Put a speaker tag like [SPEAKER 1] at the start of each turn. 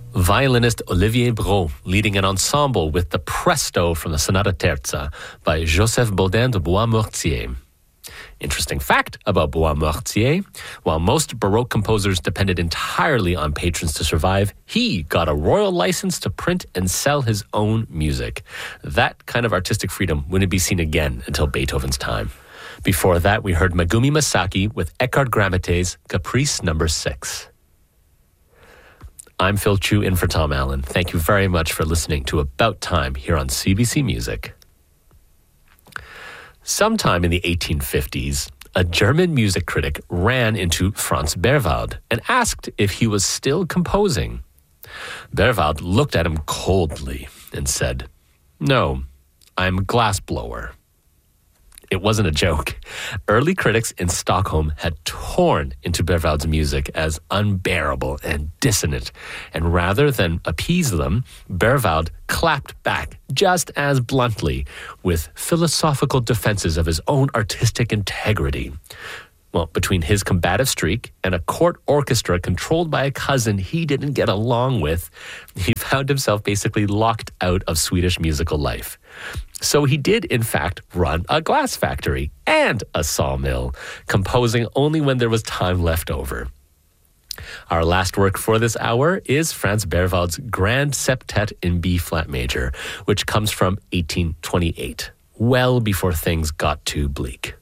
[SPEAKER 1] Violinist Olivier Brault leading an ensemble with the Presto from the Sonata Terza by Joseph Baudin de Boismortier. Interesting fact about Boismortier, while most Baroque composers depended entirely on patrons to survive, he got a royal license to print and sell his own music. That kind of artistic freedom wouldn't be seen again until Beethoven's time. Before that, we heard Megumi Masaki with Eckhard Grammate's Caprice No. 6. I'm Phil Chu in for Tom Allen. Thank you very much for listening to About Time here on CBC Music. Sometime in the 1850s, a German music critic ran into Franz Berwald and asked if he was still composing. Berwald looked at him coldly and said, "No, I'm glassblower." It wasn't a joke. Early critics in Stockholm had torn into Berwald's music as unbearable and dissonant, and rather than appease them, Berwald clapped back just as bluntly with philosophical defenses of his own artistic integrity. Well, between his combative streak and a court orchestra controlled by a cousin he didn't get along with, he found himself basically locked out of Swedish musical life. So he did, in fact, run a glass factory and a sawmill, composing only when there was time left over. Our last work for this hour is Franz Berwald's Grand Septet in B-flat major, which comes from 1828, well before things got too bleak.